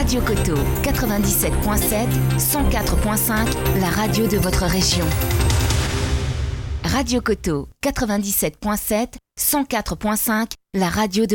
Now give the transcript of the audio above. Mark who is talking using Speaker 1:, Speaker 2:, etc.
Speaker 1: Radio Coteau 97.7, 104.5, la radio de votre région. Radio Coteau 97.7, 104.5, la radio de